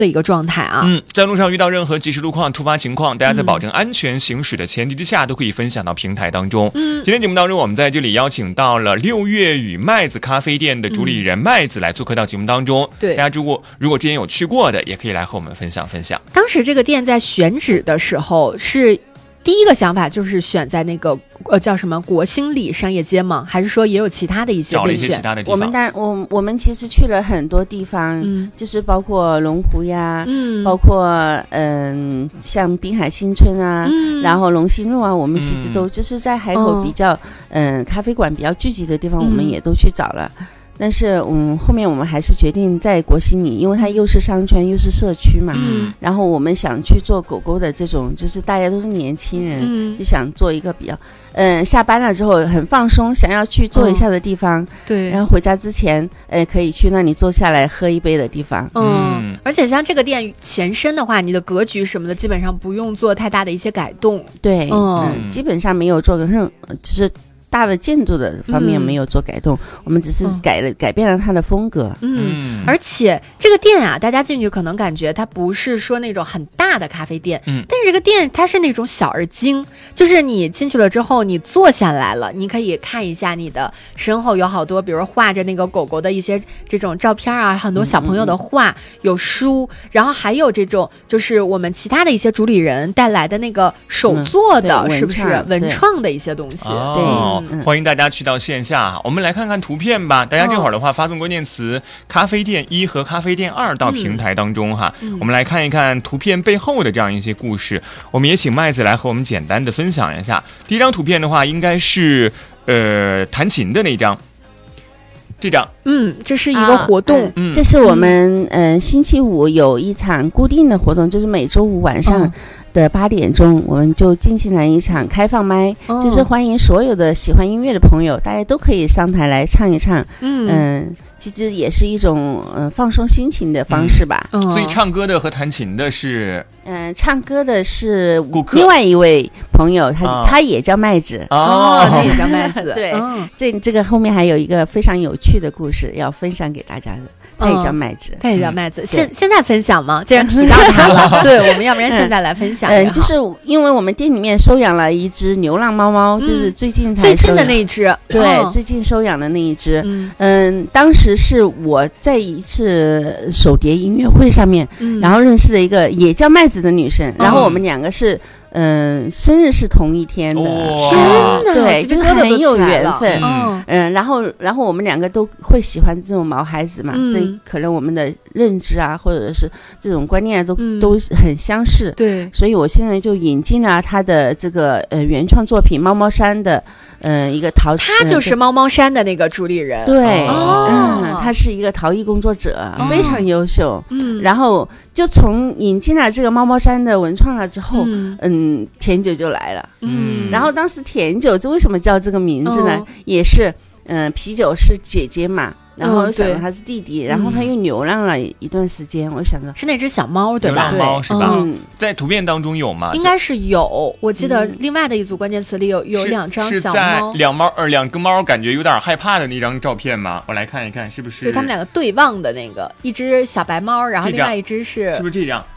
的一个状态啊。 在路上遇到任何即时路况、突发情况，大家在保证安全行驶的前提之下，都可以分享到平台当中。今天节目当中，我们在这里邀请到了六月与麦子咖啡店的主理人麦子来做客到节目当中。 对， 大家如果之前有去过的，也可以来和我们分享分享。 当时这个店在选址的时候是。第一个想法就是选在那个叫什么国兴里商业街吗？还是说也有其他的一些找了一些其他的地方？我们其实去了很多地方，就是包括龙湖呀，包括像滨海新村啊，然后龙兴路啊，我们其实都就是在海口比较咖啡馆比较聚集的地方，我们也都去找了。但是后面我们还是决定在国兴里，因为它又是商圈又是社区嘛，然后我们想去做狗狗的这种，就是大家都是年轻人，就想做一个比较下班了之后很放松，想要去坐一下的地方， 对， 然后回家之前可以去那里坐下来喝一杯的地方。 而且像这个店前身的话，你的格局什么的基本上不用做太大的一些改动。 对，基本上没有做就是大的建筑的方面没有做改动，我们只是改变了它的风格。 而且这个店啊，大家进去可能感觉它不是说那种很大的咖啡店，但是这个店它是那种小而精，就是你进去了之后，你坐下来了，你可以看一下你的身后有好多，比如画着那个狗狗的一些这种照片啊，很多小朋友的画，有书，然后还有这种就是我们其他的一些主理人带来的那个手做的，是不是文创的一些东西？ 对。欢迎大家去到线下，我们来看看图片吧。大家这会儿的话，发送关键词“咖啡店1”和“咖啡店2”到平台当中哈。我们来看一看图片背后的这样一些故事。我们也请麦子来和我们简单的分享一下。第一张图片的话，应该是弹琴的那张。这张， 这是一个活动， 这是我们星期五有一场固定的活动，就是每周五晚上的8点钟，我们就进行了一场开放麦，就是欢迎所有的喜欢音乐的朋友，大家都可以上台来唱一唱。其实也是一种放松心情的方式吧。 所以唱歌的和弹琴的是唱歌的是另外一位朋友，他也叫麦子。 他也叫麦子。 对，这个后面还有一个非常有趣的故事要分享给大家的。他也叫麦子， 他也叫麦子。现在分享吗？既然提到他了，对，我们要不然现在来分享。 就是因为我们店里面收养了一只流浪猫猫，就是最近的那一只， 对，最近收养的那一只。当时是我在一次手碟音乐会上面，然后认识了一个也叫麦子的女生，然后我们两个是生日是同一天的，对，就是很有缘分。然后我们两个都会喜欢这种毛孩子嘛，对，可能我们的认知啊，或者是这种观念都很相似。 对， 所以我现在就引进了他的这个原创作品猫猫山的一个陶， 他就是猫猫山的那个主理人。 对，他是一个陶艺工作者，非常优秀。然后就从引进了这个猫猫山的文创了之后，甜酒就来了。然后当时甜酒这为什么叫这个名字呢？也是啤酒是姐姐嘛，然后想到他是弟弟，然后他又流浪了一段时间，我想着是那只小猫对吧？ 流浪猫是吧？在图片当中有吗？ 应该是有，我记得另外的一组关键词里有两张小猫， 是在两个猫感觉有点害怕的那张照片吗？我来看一看是不是？ 就他们两个对望的那个，一只小白猫，然后另外一只是不是这张？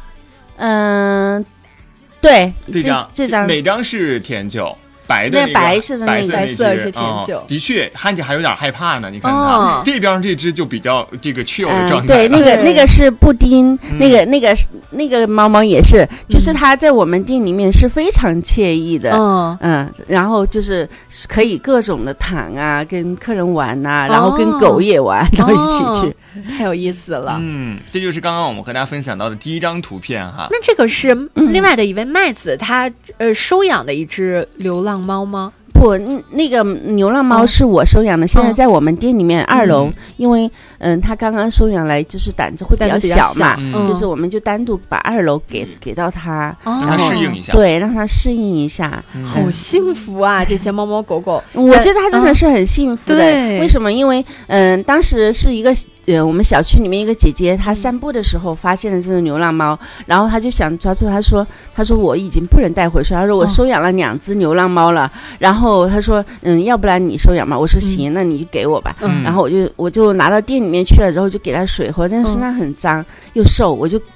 对， 这张哪张是甜酒？白的那个白色的那个白色是甜酒， 的确看着还有点害怕呢。你看它这边这只就比较这个 chill 的状态。 对，那个是布丁，那个猫猫也是，就是它在我们店里面是非常惬意的。然后就是可以各种的躺啊，跟客人玩啊，然后跟狗也玩，然后一起去。 太有意思了。 这就是刚刚我们和大家分享到的第一张图片哈。 那这个是另外的一位麦子，他收养的一只流浪猫吗？ 不，那个流浪猫是我收养的，现在在我们店里面2楼，因为他刚刚收养来就是胆子会比较小嘛，就是我们就单独把2楼给到他， 让他适应一下， 对，让他适应一下。 好幸福啊，这些猫猫狗狗， 我觉得他真的是很幸福的。为什么？因为当时是一个我们小区里面一个姐姐，她散步的时候发现了这种流浪猫，然后她就想抓住，她说我已经不能带回去，她说我收养了2只流浪猫了，然后她说要不然你收养嘛，我说行，那你就给我吧。然后我就拿到店里面去了之后，就给她水喝，但是身上很脏又瘦，我就